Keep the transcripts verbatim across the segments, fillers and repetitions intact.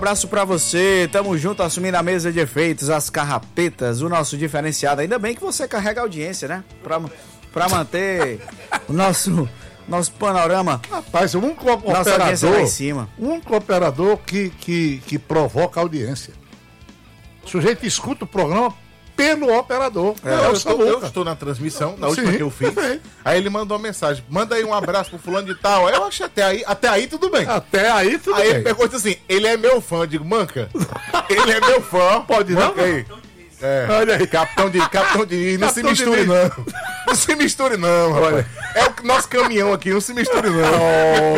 Abraço pra você, tamo junto, assumindo a mesa de efeitos, as carrapetas, o nosso diferenciado. Ainda bem que você carrega a audiência, né? Pra, pra manter o nosso, nosso panorama. Rapaz, um cooperador, lá em cima. um cooperador que, que, que provoca audiência. O sujeito escuta o programa pelo operador. É, eu, estou, eu estou na transmissão, na última Sim, que eu fiz. Também. Aí ele mandou uma mensagem: manda aí um abraço pro fulano de tal. Aí eu achei até aí, até aí tudo bem. Até aí tudo aí bem. Aí ele pergunta assim: ele é meu fã. Eu digo, Manca, ele é meu fã. Pode não? Aí. É, olha aí. Capitão de Capitão de não capitão se misture, não. Não se misture, não, rapaz. Olha. É o nosso caminhão aqui, não se misture, não.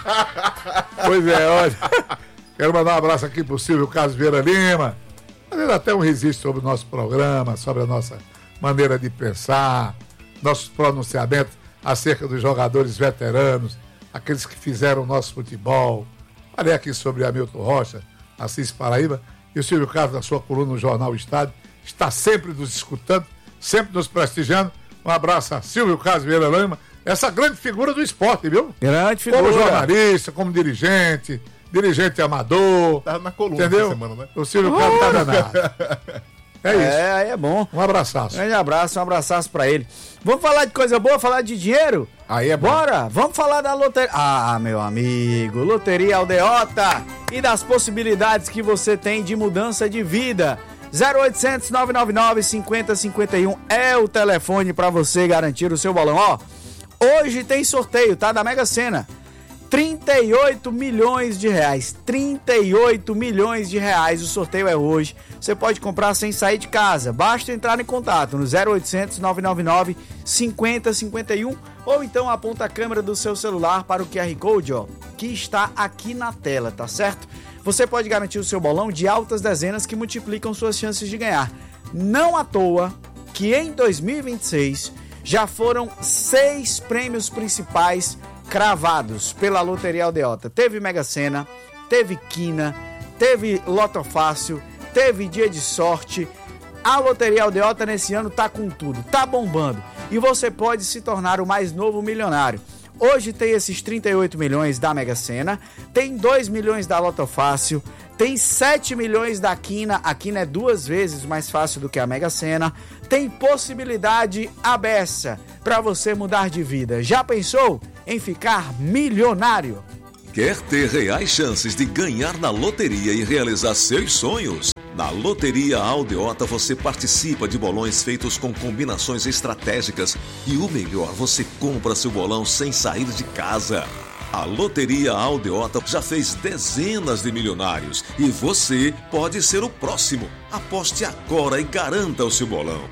Olha. Pois é, olha. Quero mandar um abraço aqui pro Silvio Carlos Vieira Lima. Fazendo até um registro sobre o nosso programa, sobre a nossa maneira de pensar, nossos pronunciamentos acerca dos jogadores veteranos, aqueles que fizeram o nosso futebol. Falei aqui sobre Hamilton Rocha, Assis Paraíba, e o Silvio Carlos, na sua coluna no Jornal Estado, está sempre nos escutando, sempre nos prestigiando. Um abraço a Silvio Carlos Vieira Lima, essa grande figura do esporte, viu? Grande figura. Como jornalista, como dirigente, dirigente amador. Tá na coluna entendeu? essa semana, né? O Silvio Carlos tá danado. É isso. É, aí é bom. Um abraçaço. Grande abraço, um abraçaço pra ele. Vamos falar de coisa boa, falar de dinheiro? Aí é bom. Bora, vamos falar da loteria. Ah, meu amigo, Loteria Aldeota e das possibilidades que você tem de mudança de vida. zero oitocentos, nove nove nove, cinquenta, cinquenta e um é o telefone pra você garantir o seu bolão. Ó, hoje tem sorteio, tá? Da Mega Sena. trinta e oito milhões de reais, trinta e oito milhões de reais, o sorteio é hoje, você pode comprar sem sair de casa, basta entrar em contato no zero oitocentos, nove nove nove, cinquenta, cinquenta e um ou então aponta a câmera do seu celular para o Q R Code, ó, que está aqui na tela, tá certo? Você pode garantir o seu bolão de altas dezenas que multiplicam suas chances de ganhar. Não à toa que em dois mil e vinte e seis já foram seis prêmios principais cravados pela Loteria Aldeota. Teve Mega Sena, teve Quina, teve Loto Fácil, teve Dia de Sorte. A Loteria Aldeota nesse ano tá com tudo, tá bombando. E você pode se tornar o mais novo milionário. Hoje tem esses trinta e oito milhões da Mega Sena, tem dois milhões da Loto Fácil, tem sete milhões da Quina, a Quina é duas vezes mais fácil do que a Mega Sena, tem possibilidade abessa para você mudar de vida. Já pensou em ficar milionário? Quer ter reais chances de ganhar na loteria e realizar seus sonhos? Na Loteria Aldeota você participa de bolões feitos com combinações estratégicas e o melhor, você compra seu bolão sem sair de casa. A Loteria Aldeota já fez dezenas de milionários e você pode ser o próximo. Aposte agora e garanta o seu bolão.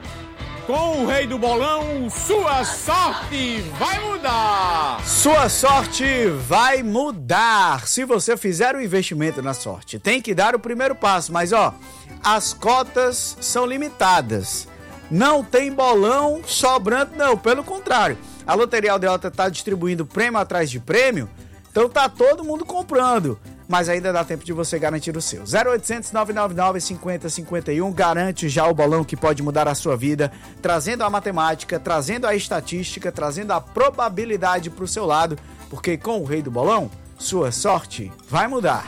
Com o Rei do Bolão, sua sorte vai mudar! Sua sorte vai mudar se você fizer o investimento na sorte. Tem que dar o primeiro passo, mas ó, as cotas são limitadas. Não tem bolão sobrando, não, pelo contrário. A Loteria Aldeota está distribuindo prêmio atrás de prêmio, então tá todo mundo comprando. Mas ainda dá tempo de você garantir o seu. zero oitocentos, nove nove nove, cinquenta, cinquenta e um, garante já o bolão que pode mudar a sua vida, trazendo a matemática, trazendo a estatística, trazendo a probabilidade para o seu lado, porque com o Rei do Bolão, sua sorte vai mudar.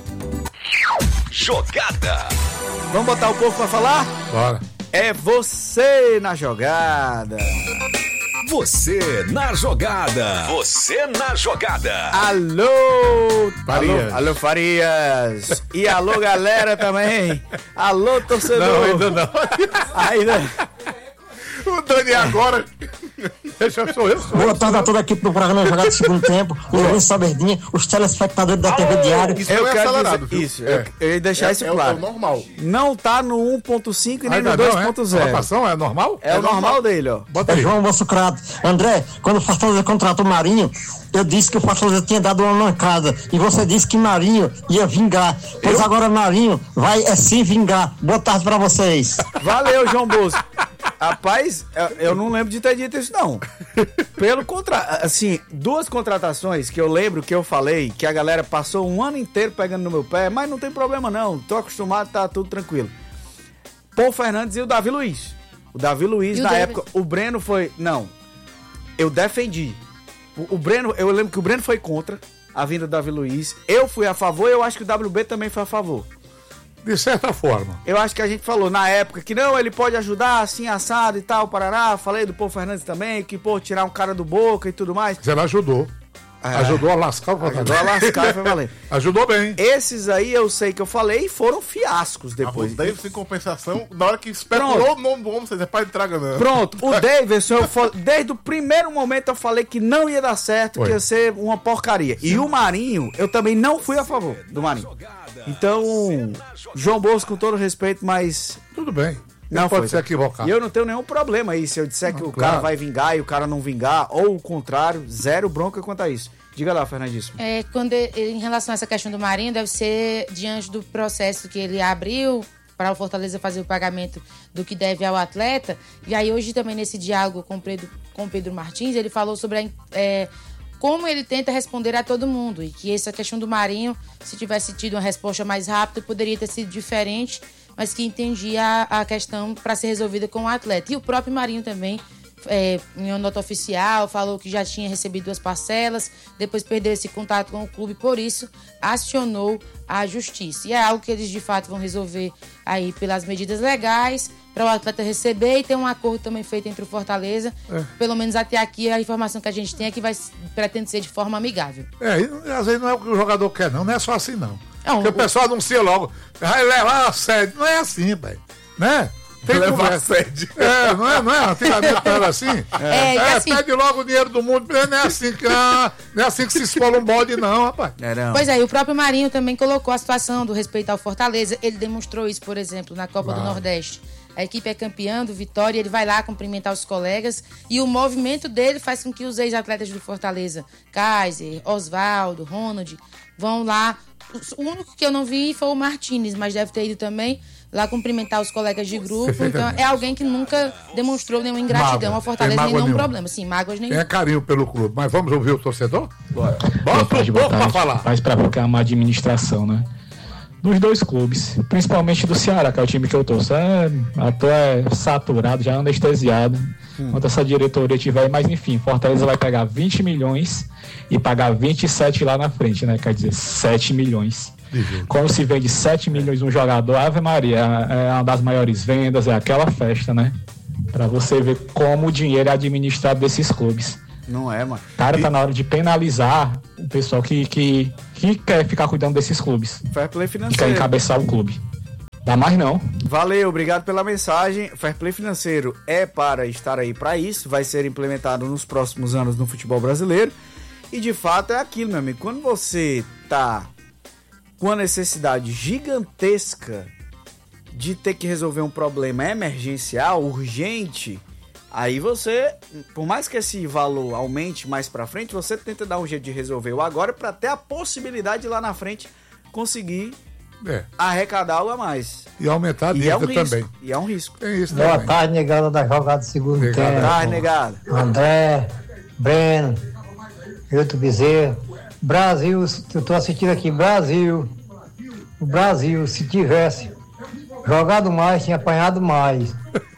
Jogada! Vamos botar o povo para falar? Bora. É você na jogada. Você na jogada. Você na jogada. Alô, Farias. Alô, alô Farias. E alô, galera também. Alô, torcedor. Não, ainda não. Ainda. O Dani agora. Deixa eu sou eu. Sou Boa tarde a toda a equipe do programa Jogada do Segundo Tempo, o Lourenço Saberdinha, os telespectadores da T V Diário. Isso Eu não é quero acelerado, dizer, viu? isso, É. eu, eu ia deixar É- isso é o- claro. é o normal. Não tá no um ponto cinco e nem Ainda no não, dois ponto zero. é? Colocação é normal? É, o normal dele, ó. Bota É aí. João Bossocrato. André, quando o Fortaleza contratou o Marinho, eu disse que o Fortaleza tinha dado uma mancada. E você disse que Marinho ia vingar. Pois agora Marinho vai é se vingar. Boa tarde pra vocês. Valeu, João Bosco. Rapaz, eu não lembro de ter dito isso, não. Pelo contrário, assim, duas contratações que eu lembro que eu falei, que a galera passou um ano inteiro pegando no meu pé, mas não tem problema não, tô acostumado, tá tudo tranquilo. Paul Fernandes e o Davi Luiz. O Davi Luiz, E o na Davis? época, o Breno foi... Não, eu defendi. O, o Breno, eu lembro que o Breno foi contra, a vinda do Davi Luiz. Eu fui a favor e eu acho que o W B também foi a favor. De certa forma. Eu acho que a gente falou na época que não, ele pode ajudar, assim, assado e tal, parará. Falei do Paulo Fernandes também, que, pô, tirar um cara do Boca e tudo mais. Mas ela ajudou. É. Ajudou a lascar o Fortaleza. Ajudou a lascar e foi valer. Ajudou bem. Esses aí eu sei que eu falei e foram fiascos depois. O Davidson, em compensação, na hora que especulou o nome do homem, vocês é pai de traga não. Pronto, o Davidson, eu fal... desde o primeiro momento eu falei que não ia dar certo, Foi. que ia ser uma porcaria. Sim. E o Marinho, eu também não fui a favor do Marinho. Então, João Bosco, com todo respeito, mas... Tudo bem. Não pode foi. se equivocar. E eu não tenho nenhum problema aí. Se eu disser não, que o claro. cara vai vingar e o cara não vingar, ou o contrário, zero bronca quanto a isso. Diga lá, Fernandíssimo. É, quando ele, em relação a essa questão do Marinho, deve ser diante do processo que ele abriu para o Fortaleza fazer o pagamento do que deve ao atleta. E aí hoje também nesse diálogo com o Pedro, com o Pedro Martins, ele falou sobre a, é, como ele tenta responder a todo mundo. E que essa questão do Marinho, se tivesse tido uma resposta mais rápida, poderia ter sido diferente, mas que entendia a, a questão para ser resolvida com o atleta. E o próprio Marinho também, é, em uma nota oficial, falou que já tinha recebido duas parcelas, depois perdeu esse contato com o clube, por isso acionou a justiça. E é algo que eles de fato vão resolver aí pelas medidas legais, para o atleta receber, e tem um acordo também feito entre o Fortaleza, é. pelo menos até aqui a informação que a gente tem é que vai, pretende ser de forma amigável. É, e às vezes não é o que o jogador quer não, não é só assim não. Não, Porque o, o pessoal anuncia logo, vai levar a sério, não é assim, velho, né? Tem que levar a sério. É, não é, não é? Antigamente não era assim? É, é assim, pede logo o dinheiro do mundo, não é assim que, ah, não é assim que se escola um bode não, rapaz. É, não. Pois é, e o próprio Marinho também colocou a situação do respeito ao Fortaleza, ele demonstrou isso, por exemplo, na Copa Uau. do Nordeste. A equipe é campeã do Vitória, ele vai lá cumprimentar os colegas e o movimento dele faz com que os ex-atletas do Fortaleza, Kaiser, Oswaldo, Ronald, vão lá. O único que eu não vi foi o Martínez, mas deve ter ido também lá cumprimentar os colegas de grupo. Então é alguém que nunca demonstrou nenhuma ingratidão ao Fortaleza, nem nenhum problema. Sim, mágoas nenhum. É carinho pelo clube, mas vamos ouvir o torcedor? Bora. Bota o povo pra falar. Mas pra ficar uma administração, né? Dos dois clubes, principalmente do Ceará, que é o time que eu torço. É, tô é saturado, já anestesiado. Hum. Enquanto essa diretoria tiver, mas enfim, Fortaleza vai pegar vinte milhões e pagar vinte e sete lá na frente, né? Quer dizer, sete milhões. Uhum. Quando se vende sete milhões um jogador, Ave Maria, é uma das maiores vendas, é aquela festa, né? Pra você ver como o dinheiro é administrado desses clubes. Não é, mano. Cara, e... tá na hora de penalizar o pessoal que, que, que quer ficar cuidando desses clubes. Fair play financeiro. Que quer encabeçar o clube. Dá mais não. Valeu, obrigado pela mensagem. Fair play financeiro é para estar aí para isso. Vai ser implementado nos próximos anos no futebol brasileiro. E de fato é aquilo, meu amigo. Quando você tá com a necessidade gigantesca de ter que resolver um problema emergencial, urgente, aí você, por mais que esse valor aumente mais pra frente, você tenta dar um jeito de resolver o agora pra ter a possibilidade de lá na frente conseguir é. arrecadá-lo a mais. E aumentar a dívida é um também. Risco. E é um risco. É isso Boa também. tarde, negada da jogada segundo tempo. Boa tarde, negada. André, Breno, Hilton Bezerra. Brasil, eu tô assistindo aqui, Brasil. O Brasil, se tivesse jogado mais, tinha apanhado mais.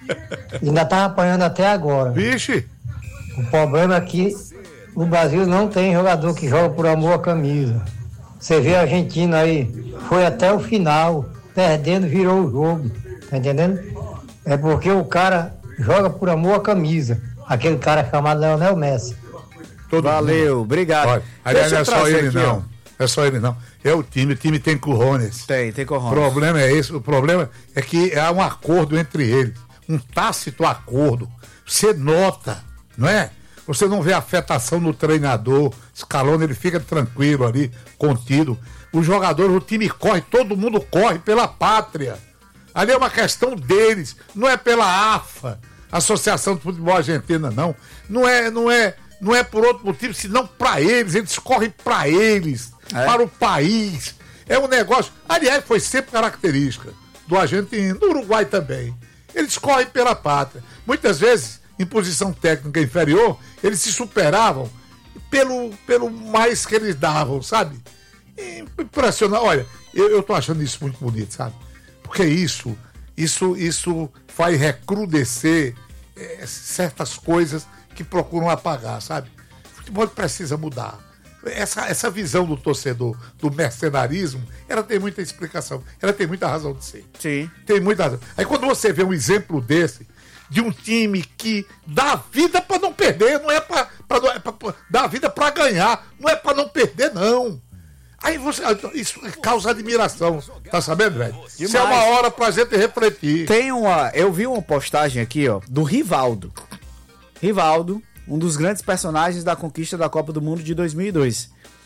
Ainda tá apanhando até agora. Vixe! O problema é que o Brasil não tem jogador que joga por amor à camisa. Você vê a Argentina aí, foi até o final, perdendo, virou o jogo. Tá entendendo? É porque o cara joga por amor à camisa. Aquele cara chamado Leonel Messi. Todo Valeu, mundo. Obrigado. Olha, aliás, não é só ele aqui, não. Ó. É só ele não. É o time, o time tem corrones. Tem, tem corrones. O problema é esse, o problema é que há um acordo entre eles, um tácito acordo. Você nota, não é? Você não vê afetação no treinador, Scaloni, ele fica tranquilo ali, contido. Os jogadores, o time corre, todo mundo corre pela pátria. Ali é uma questão deles, não é pela A F A, Associação de Futebol Argentina, não. Não é, não é, não é por outro motivo, senão para eles, eles correm para eles, é. para o país. É um negócio, aliás, foi sempre característica do argentino, do Uruguai também. Eles correm pela pátria. Muitas vezes, em posição técnica inferior, eles se superavam pelo, pelo mais que eles davam, sabe? Impressionante. Olha, eu, eu tô achando isso muito bonito, sabe? Porque isso, isso, isso faz recrudescer é, certas coisas que procuram apagar, sabe? O futebol precisa mudar. essa, essa visão do torcedor, do mercenarismo, ela tem muita explicação, ela tem muita razão de ser. Sim. Tem muita razão. Aí quando você vê um exemplo desse, de um time que dá vida para não perder, não é para é dar vida para ganhar, não é para não perder, não. Aí você, isso causa admiração, tá sabendo, velho? Isso é uma hora pra gente refletir. Tem uma, eu vi uma postagem aqui, ó, do Rivaldo. Rivaldo, um dos grandes personagens da conquista da Copa do Mundo de dois mil e dois.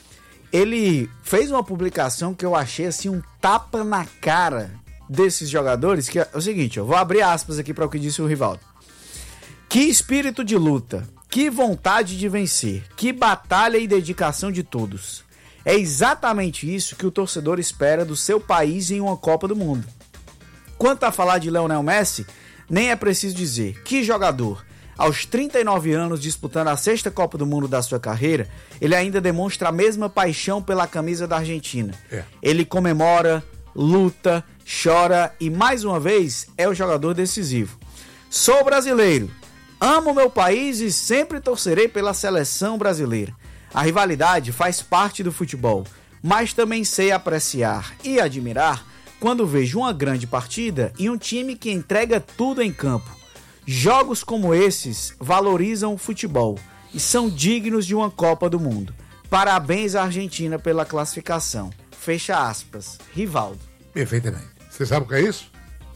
Ele fez uma publicação que eu achei assim um tapa na cara desses jogadores, que é o seguinte, eu vou abrir aspas aqui para o que disse o Rivaldo. Que espírito de luta, que vontade de vencer, que batalha e dedicação de todos. É exatamente isso que o torcedor espera do seu país em uma Copa do Mundo. Quanto a falar de Lionel Messi, nem é preciso dizer que jogador, aos trinta e nove anos disputando a sexta Copa do Mundo da sua carreira, ele ainda demonstra a mesma paixão pela camisa da Argentina. É. Ele comemora, luta, chora e mais uma vez é o jogador decisivo. Sou brasileiro, amo meu país e sempre torcerei pela seleção brasileira. A rivalidade faz parte do futebol, mas também sei apreciar e admirar quando vejo uma grande partida e um time que entrega tudo em campo. Jogos como esses valorizam o futebol e são dignos de uma Copa do Mundo. Parabéns à Argentina pela classificação. Fecha aspas. Rivaldo. Perfeitamente. Você sabe o que é isso?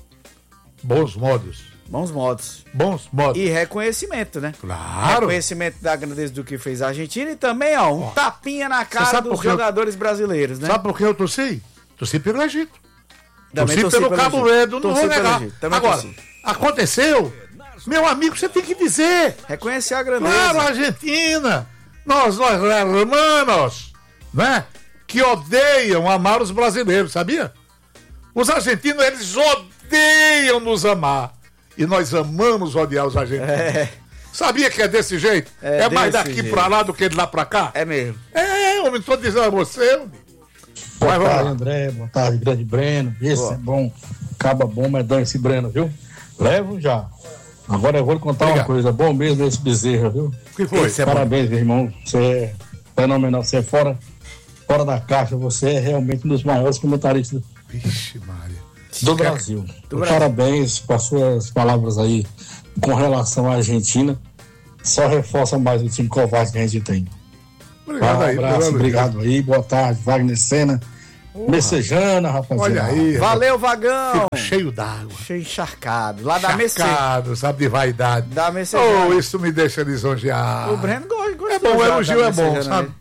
Bons modos. Bons modos. Bons modos. E reconhecimento, né? Claro. Reconhecimento da grandeza do que fez a Argentina e também, ó, um oh. tapinha na cara dos jogadores eu... brasileiros, né? Sabe por que eu torci? Torci pelo Egito. Também torci, torci pelo, pelo Cabo Verde, não vou negar. Agora, torci. Aconteceu, meu amigo, você tem que dizer. Reconhecer a grandeza. Claro, a Argentina, nós, nós hermanos, né? Que odeiam amar os brasileiros, sabia? Os argentinos, eles odeiam nos amar. E nós amamos odiar os argentinos. É. Sabia que é desse jeito? É, é mais daqui jeito. Pra lá do que de lá pra cá? É mesmo. É, homem, tô dizendo a você. Homem. Boa Vai, tarde, André. Boa tarde, grande Breno. Esse Boa. é bom. Acaba bom, mas dá esse Breno, viu? Levo já. Agora eu vou lhe contar Obrigado. uma coisa. Bom mesmo esse Bezerra, viu? O que foi? É Parabéns, meu irmão. Você é fenomenal. Você é fora, fora da caixa. Você é realmente um dos maiores comentaristas. Vixe, Maria. Do Brasil. Do Parabéns com as suas palavras aí com relação à Argentina. Só reforça mais o time covarde que a gente tem. Obrigado, um aí, abraço, obrigado aí. Boa tarde, Wagner Sena. Messejana, rapaziada. Olha aí. Valeu, Vagão. Fico cheio d'água. Cheio encharcado. Lá da Mercedes. Encharcado, sabe, de vaidade. Da Mercedes. Oh, isso me deixa lisonjear. O Breno gosta. É bom, o elogio é bom, sabe?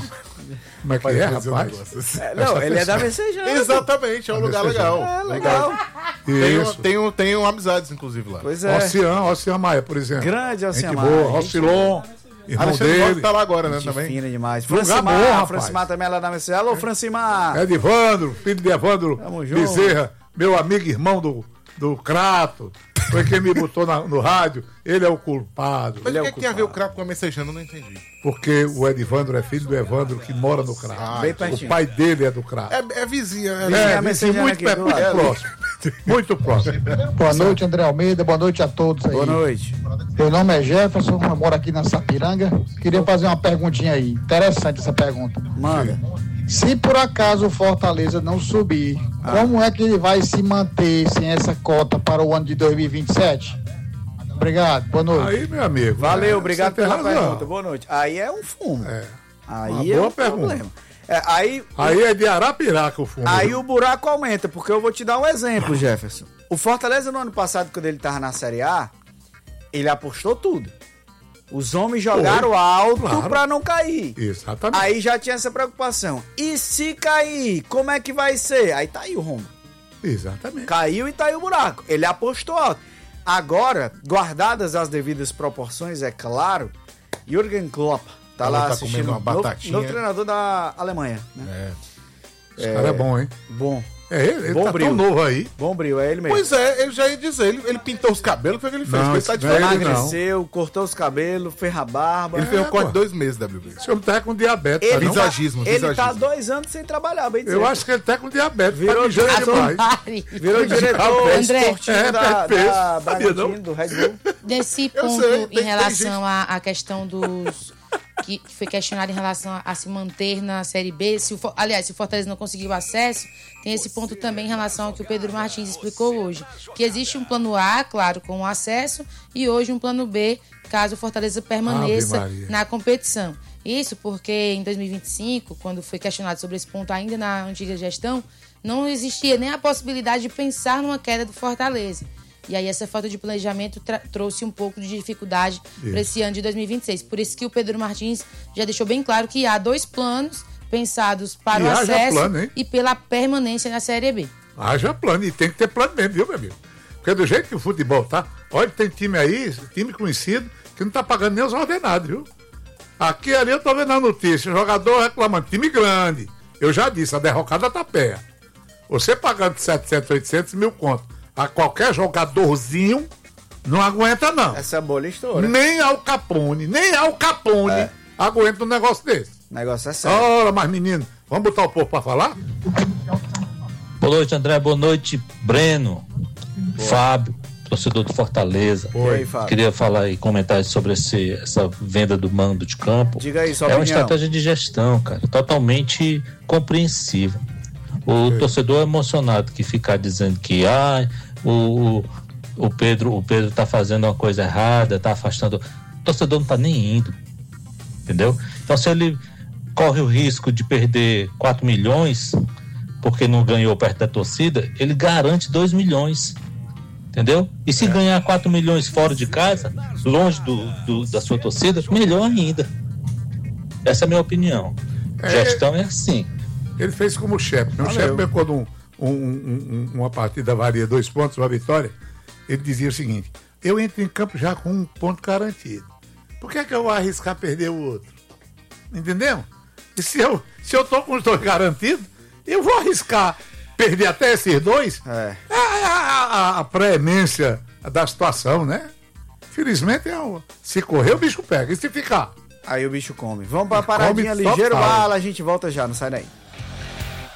Como é que é, rapaz? É, não, ele é da Messejana. Exatamente, é um lugar legal. É, legal. Tenho, tenho, tenho amizades, inclusive, lá. Pois é. Ocean, Ocean Maia, por exemplo. Grande Ocean Maia. Gente boa, Ocilon, irmão dele. Tá lá agora, né, gente também. Fina demais. Francimar, Francimar também é lá da Messejana. Alô, Francimar. É de Evandro, filho de Evandro Bezerra, meu amigo irmão do, do Crato. Foi quem me botou na, no rádio. Ele é o culpado. Mas o que, é que tem a ver o Crato com a Messejana? Eu não entendi. Porque o Edivandro é filho do Evandro que mora no Crato. Ah, bem o pai dele é do Crato. É, é vizinha. É, é, é vizinho muito, é, muito próximo. Muito próximo. Boa noite, André Almeida. Boa noite a todos aí. Boa noite. Meu nome é Jefferson, eu moro aqui na Sapiranga. Queria fazer uma perguntinha aí. Interessante essa pergunta. Manda. Se por acaso o Fortaleza não subir, ah. como é que ele vai se manter sem essa cota para o ano de dois mil e vinte e sete? Obrigado, boa noite. Aí, meu amigo. Valeu, é, obrigado pela razão. pergunta. Boa noite. Aí é um fumo. É. Aí Uma é boa um pergunta. problema. É, aí, aí é de Arapiraca o fumo. Aí o buraco aumenta, porque eu vou te dar um exemplo, Jefferson. O Fortaleza no ano passado, quando ele estava na Série A, ele apostou tudo. Os homens jogaram Oi, alto claro. pra não cair. Exatamente. Aí já tinha essa preocupação. E se cair, como é que vai ser? Aí tá aí o rombo. Exatamente. Caiu e tá aí o buraco. Ele apostou alto. Agora, guardadas as devidas proporções, é claro, Jürgen Klopp tá Ela lá tá assistindo uma batatinha. Novo, novo treinador da Alemanha. Né? É. Esse é, cara é bom, hein? Bom. É ele, ele Bom tá brilho. tão novo aí. Bom brilho, é ele mesmo. Pois é, eu já ia dizer, ele, ele pintou os cabelos, foi o que ele fez. Não, ele tá não é ele, emagreceu, cortou os cabelos, fez a barba. Ele é, fez um corte de dois meses, W B. Esse homem tá com diabetes. Ele, tá, visagismo, ele visagismo. tá dois anos sem trabalhar, bem dizer. Eu acho que ele tá com diabetes. Virou tá diretor, Virou diretor esportivo é, da, da Bragantino, do Red Bull. Desse ponto, sei, em tem, relação tem à questão dos, que foi questionado em relação a, a se manter na Série B. Se o, aliás, se o Fortaleza não conseguiu acesso, tem esse ponto também em relação ao que o Pedro Martins explicou hoje. Que existe um plano A, claro, com o acesso, e hoje um plano B, caso o Fortaleza permaneça na competição. Isso porque em dois mil e vinte e cinco, quando foi questionado sobre esse ponto ainda na antiga gestão, não existia nem a possibilidade de pensar numa queda do Fortaleza. E aí essa falta de planejamento tra- trouxe um pouco de dificuldade para esse ano de dois mil e vinte e seis. Por isso que o Pedro Martins já deixou bem claro que há dois planos pensados para e o acesso plano, e pela permanência na Série B. Haja plano, e tem que ter plano mesmo, viu, meu amigo? Porque do jeito que o futebol tá, olha, tem time aí, time conhecido, que não tá pagando nem os ordenados, viu? Aqui ali eu tô vendo a notícia, jogador reclamando, time grande. Eu já disse, a derrocada tá pé. Você pagando setecentos, oitocentos mil contos a qualquer jogadorzinho, não aguenta não. Essa bolha estoura. Nem Al Capone, nem Al Capone é. aguenta um negócio desse. O negócio é sério. Ora, mas menino, vamos botar o povo pra falar? Boa noite, André. Boa noite, Breno. Boa. Fábio, torcedor do Fortaleza. Oi, Fábio. Queria falar e comentar sobre esse, essa venda do mando de campo. Diga aí, sua É opinião. uma estratégia de gestão, cara, totalmente compreensível. O Oi. torcedor emocionado que ficar dizendo que ah, o, o Pedro o Pedro tá fazendo uma coisa errada, tá afastando. O torcedor não tá nem indo. Entendeu? Então, se ele corre o risco de perder quatro milhões porque não ganhou perto da torcida, ele garante dois milhões. Entendeu? E se é. ganhar quatro milhões fora de casa, longe do, do, da sua torcida, melhor ainda. Essa é a minha opinião. É, Gestão é assim. Ele fez como o chefe. O chefe, quando um, um, um, uma partida valia dois pontos, uma vitória, ele dizia o seguinte: eu entro em campo já com um ponto garantido. Por que é que eu vou arriscar perder o outro? Entendeu? E se eu, se eu tô com os dois garantidos, eu vou arriscar perder até esses dois? É. É a, a, a preemência da situação, né? Felizmente, é um, se correr, o bicho pega. E se ficar? Aí o bicho come. Vamos pra paradinha ligeiro, bala, a gente volta já, não sai daí.